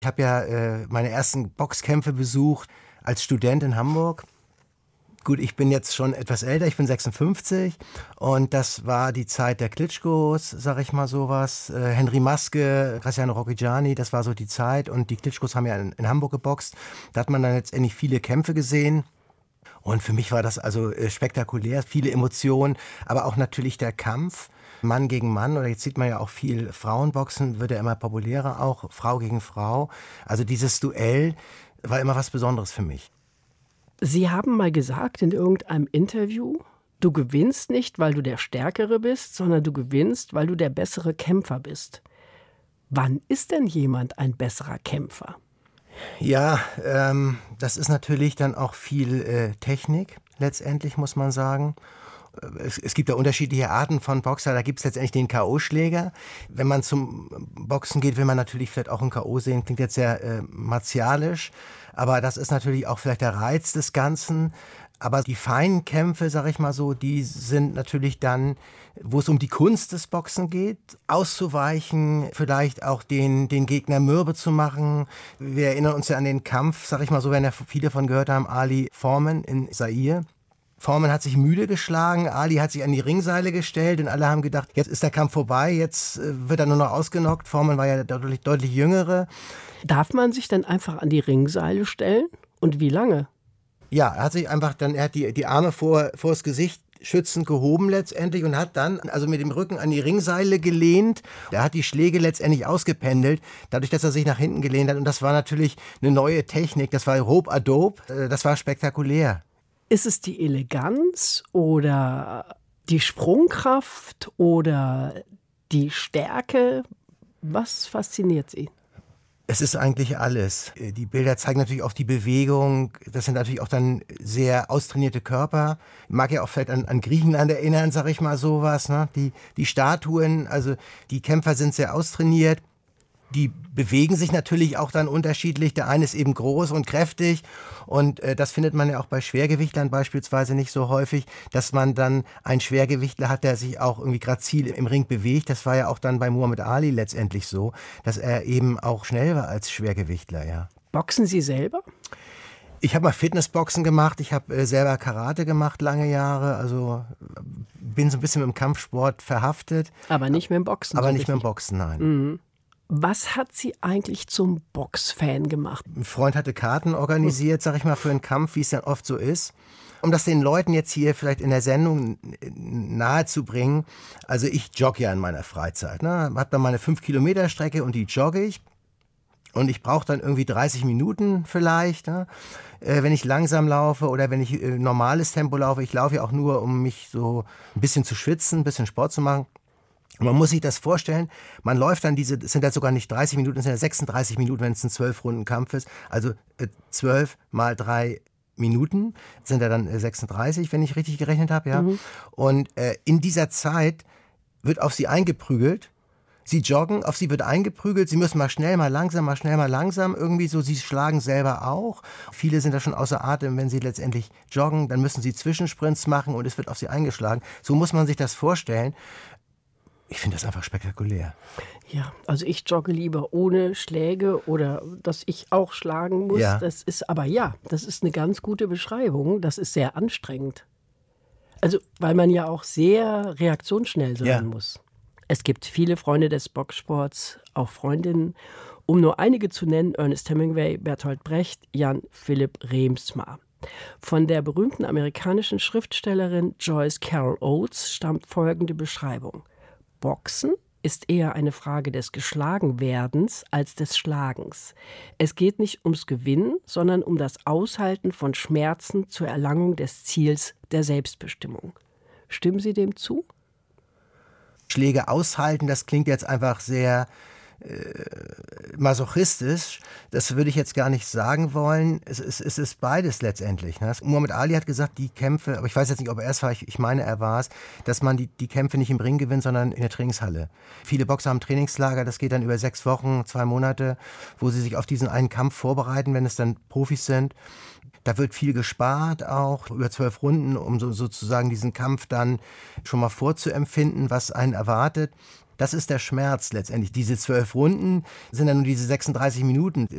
Ich habe ja meine ersten Boxkämpfe besucht als Student in Hamburg. Gut, ich bin jetzt schon etwas älter, ich bin 56 und das war die Zeit der Klitschkos, sag ich mal sowas. Henry Maske, Graziano Rocchigiani, das war so die Zeit und die Klitschkos haben ja in Hamburg geboxt. Da hat man dann letztendlich viele Kämpfe gesehen. Und für mich war das also spektakulär, viele Emotionen, aber auch natürlich der Kampf, Mann gegen Mann. Oder jetzt sieht man ja auch viel Frauenboxen, wird ja immer populärer auch, Frau gegen Frau. Also dieses Duell war immer was Besonderes für mich. Sie haben mal gesagt in irgendeinem Interview, du gewinnst nicht, weil du der Stärkere bist, sondern du gewinnst, weil du der bessere Kämpfer bist. Wann ist denn jemand ein besserer Kämpfer? Ja, das ist natürlich dann auch viel Technik, letztendlich muss man sagen. Es gibt ja unterschiedliche Arten von Boxer. Da gibt es letztendlich den K.O.-Schläger. Wenn man zum Boxen geht, will man natürlich vielleicht auch ein K.O. sehen. Klingt jetzt sehr martialisch. Aber das ist natürlich auch vielleicht der Reiz des Ganzen. Aber die feinen Kämpfe, sag ich mal so, die sind natürlich dann, wo es um die Kunst des Boxen geht, auszuweichen, vielleicht auch den Gegner mürbe zu machen. Wir erinnern uns ja an den Kampf, sag ich mal so, wenn ja viele von gehört haben, Ali Foreman in Zaire. Foreman hat sich müde geschlagen, Ali hat sich an die Ringseile gestellt und alle haben gedacht, jetzt ist der Kampf vorbei, jetzt wird er nur noch ausgenockt. Foreman war ja deutlich jüngere. Darf man sich dann einfach an die Ringseile stellen? Und wie lange? Ja, er hat sich einfach dann, er hat die Arme vor das Gesicht schützend gehoben letztendlich und hat dann also mit dem Rücken an die Ringseile gelehnt. Er hat die Schläge letztendlich ausgependelt, dadurch, dass er sich nach hinten gelehnt hat. Und das war natürlich eine neue Technik, das war Rope-a-Dope, das war spektakulär. Ist es die Eleganz oder die Sprungkraft oder die Stärke? Was fasziniert Sie? Es ist eigentlich alles. Die Bilder zeigen natürlich auch die Bewegung. Das sind natürlich auch dann sehr austrainierte Körper. Ich mag ja auch vielleicht an Griechenland erinnern, sag ich mal sowas. Ne? Die Statuen, also die Kämpfer sind sehr austrainiert. Die bewegen sich natürlich auch dann unterschiedlich. Der eine ist eben groß und kräftig und das findet man ja auch bei Schwergewichtlern beispielsweise nicht so häufig, dass man dann einen Schwergewichtler hat, der sich auch irgendwie grazil im Ring bewegt. Das war ja auch dann bei Muhammad Ali letztendlich so, dass er eben auch schnell war als Schwergewichtler, ja. Boxen Sie selber? Ich habe mal Fitnessboxen gemacht, ich habe selber Karate gemacht lange Jahre, also bin so ein bisschen mit dem Kampfsport verhaftet. Aber nicht mit dem Boxen? Aber nicht mit dem Boxen, nein. Mhm. Was hat Sie eigentlich zum Boxfan gemacht? Ein Freund hatte Karten organisiert, sag ich mal, für einen Kampf, wie es dann oft so ist. Um das den Leuten jetzt hier vielleicht in der Sendung nahezubringen, also ich jogge ja in meiner Freizeit. Ne? Hab dann meine 5-Kilometer-Strecke und die jogge ich. Und ich brauche dann irgendwie 30 Minuten vielleicht, ne? Wenn ich langsam laufe oder wenn ich normales Tempo laufe. Ich laufe ja auch nur, um mich so ein bisschen zu schwitzen, ein bisschen Sport zu machen. Und man muss sich das vorstellen, man läuft dann es sind ja sogar nicht 30 Minuten, es sind ja 36 Minuten, wenn es ein 12-Runden-Kampf ist. Also 12 mal 3 Minuten sind ja dann 36, wenn ich richtig gerechnet habe. Ja? Mhm. Und in dieser Zeit wird auf sie eingeprügelt. Sie joggen, auf sie wird eingeprügelt, sie müssen mal schnell, mal langsam, irgendwie so, sie schlagen selber auch. Viele sind da schon außer Atem, wenn sie letztendlich joggen, dann müssen sie Zwischensprints machen und es wird auf sie eingeschlagen. So muss man sich das vorstellen. Ich finde das einfach spektakulär. Ja, also ich jogge lieber ohne Schläge oder dass ich auch schlagen muss. Ja. Das ist eine ganz gute Beschreibung. Das ist sehr anstrengend. Also, weil man ja auch sehr reaktionsschnell sein muss. Es gibt viele Freunde des Boxsports, auch Freundinnen. Um nur einige zu nennen, Ernest Hemingway, Bertolt Brecht, Jan Philipp Reemtsma. Von der berühmten amerikanischen Schriftstellerin Joyce Carol Oates stammt folgende Beschreibung. Boxen ist eher eine Frage des Geschlagenwerdens als des Schlagens. Es geht nicht ums Gewinnen, sondern um das Aushalten von Schmerzen zur Erlangung des Ziels der Selbstbestimmung. Stimmen Sie dem zu? Schläge aushalten, das klingt jetzt einfach sehr masochistisch. Das würde ich jetzt gar nicht sagen wollen. Es ist beides letztendlich. Ne? Muhammad Ali hat gesagt, die Kämpfe, aber ich weiß jetzt nicht, ob er es war, ich meine, er war es, dass man die Kämpfe nicht im Ring gewinnt, sondern in der Trainingshalle. Viele Boxer haben Trainingslager, das geht dann über 6 Wochen, 2 Monate, wo sie sich auf diesen einen Kampf vorbereiten, wenn es dann Profis sind. Da wird viel gespart auch, über 12 Runden, um sozusagen diesen Kampf dann schon mal vorzuempfinden, was einen erwartet. Das ist der Schmerz letztendlich. Diese 12 Runden sind dann nur diese 36 Minuten.